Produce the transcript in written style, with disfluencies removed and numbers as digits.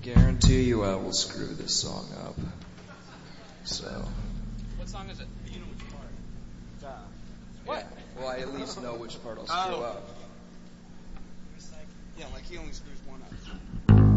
guarantee you I will screw this song up. So. What song is it? You know which part. What? Well, I at least know which part I'll screw up. Yeah, like he only screws one up.